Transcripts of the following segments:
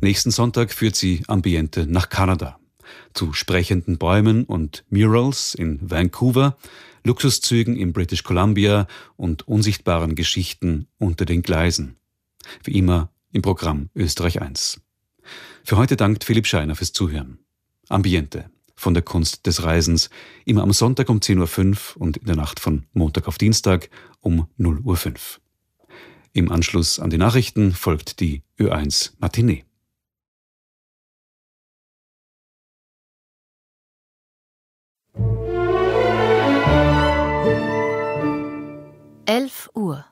Nächsten Sonntag führt sie Ambiente nach Kanada. Zu sprechenden Bäumen und Murals in Vancouver, Luxuszügen in British Columbia und unsichtbaren Geschichten unter den Gleisen. Wie immer im Programm Österreich 1. Für heute dankt Philipp Scheiner fürs Zuhören. Ambiente von der Kunst des Reisens, immer am Sonntag um 10.05 Uhr und in der Nacht von Montag auf Dienstag um 0.05 Uhr. Im Anschluss an die Nachrichten folgt die Ö1 Matinee. Uhr.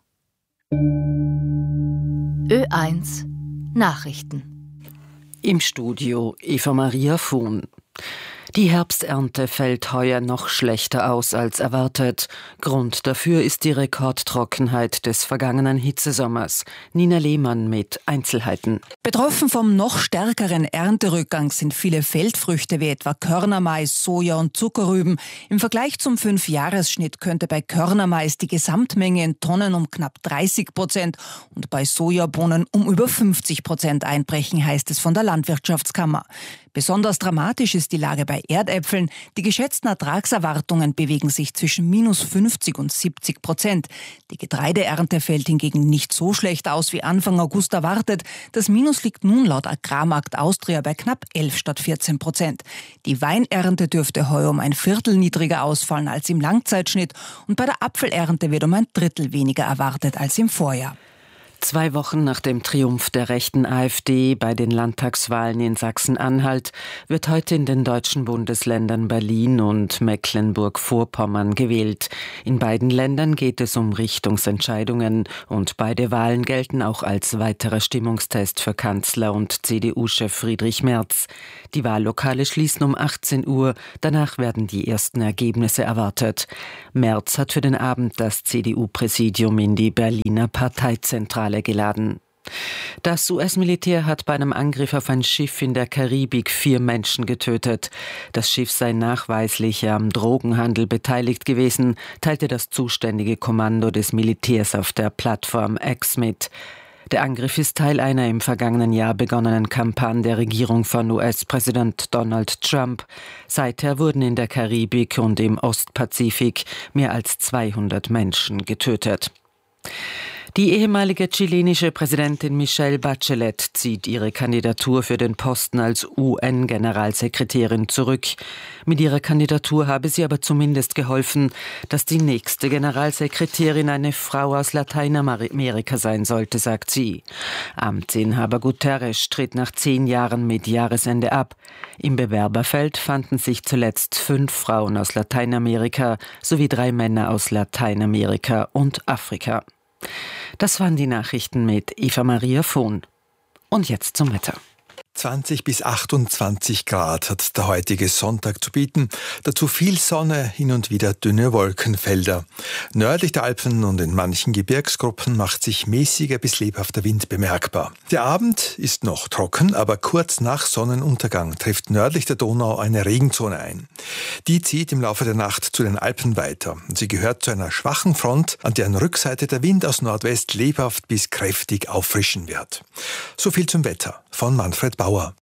Ö1 Nachrichten. Im Studio Eva Maria Fuhn. Die Herbsternte fällt heuer noch schlechter aus als erwartet. Grund dafür ist die Rekordtrockenheit des vergangenen Hitzesommers. Nina Lehmann mit Einzelheiten. Betroffen vom noch stärkeren Ernterückgang sind viele Feldfrüchte wie etwa Körnermais, Soja und Zuckerrüben. Im Vergleich zum 5-Jahres-Schnitt könnte bei Körnermais die Gesamtmenge in Tonnen um knapp 30% und bei Sojabohnen um über 50% einbrechen, heißt es von der Landwirtschaftskammer. Besonders dramatisch ist die Lage bei Erdäpfeln. Die geschätzten Ertragserwartungen bewegen sich zwischen -50 und 70%. Die Getreideernte fällt hingegen nicht so schlecht aus wie Anfang August erwartet. Das Minus liegt nun laut Agrarmarkt Austria bei knapp 11 statt 14%. Die Weinernte dürfte heuer um ein Viertel niedriger ausfallen als im Langzeitschnitt und bei der Apfelernte wird um ein Drittel weniger erwartet als im Vorjahr. 2 Wochen nach dem Triumph der rechten AfD bei den Landtagswahlen in Sachsen-Anhalt wird heute in den deutschen Bundesländern Berlin und Mecklenburg-Vorpommern gewählt. In beiden Ländern geht es um Richtungsentscheidungen und beide Wahlen gelten auch als weiterer Stimmungstest für Kanzler und CDU-Chef Friedrich Merz. Die Wahllokale schließen um 18 Uhr, danach werden die ersten Ergebnisse erwartet. Merz hat für den Abend das CDU-Präsidium in die Berliner Parteizentrale geladen. Das US-Militär hat bei einem Angriff auf ein Schiff in der Karibik 4 Menschen getötet. Das Schiff sei nachweislich am Drogenhandel beteiligt gewesen, teilte das zuständige Kommando des Militärs auf der Plattform X mit. Der Angriff ist Teil einer im vergangenen Jahr begonnenen Kampagne der Regierung von US-Präsident Donald Trump. Seither wurden in der Karibik und im Ostpazifik mehr als 200 Menschen getötet. Die ehemalige chilenische Präsidentin Michelle Bachelet zieht ihre Kandidatur für den Posten als UN-Generalsekretärin zurück. Mit ihrer Kandidatur habe sie aber zumindest geholfen, dass die nächste Generalsekretärin eine Frau aus Lateinamerika sein sollte, sagt sie. Amtsinhaber Guterres tritt nach 10 Jahren mit Jahresende ab. Im Bewerberfeld fanden sich zuletzt 5 Frauen aus Lateinamerika sowie 3 Männer aus Lateinamerika und Afrika. Das waren die Nachrichten mit Eva Maria Fuhn. Und jetzt zum Wetter. 20 bis 28 Grad hat der heutige Sonntag zu bieten. Dazu viel Sonne, hin und wieder dünne Wolkenfelder. Nördlich der Alpen und in manchen Gebirgsgruppen macht sich mäßiger bis lebhafter Wind bemerkbar. Der Abend ist noch trocken, aber kurz nach Sonnenuntergang trifft nördlich der Donau eine Regenzone ein. Die zieht im Laufe der Nacht zu den Alpen weiter. Sie gehört zu einer schwachen Front, an deren Rückseite der Wind aus Nordwest lebhaft bis kräftig auffrischen wird. So viel zum Wetter von Manfred Bauer.